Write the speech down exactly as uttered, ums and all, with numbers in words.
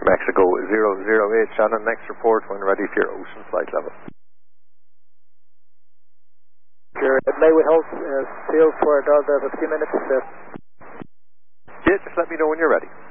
Mexico zero zero eight, Shannon, next report when ready for your ocean flight level. Sure, it may we hold uh, field for another fifteen minutes. Uh. Yeah, just let me know when you're ready.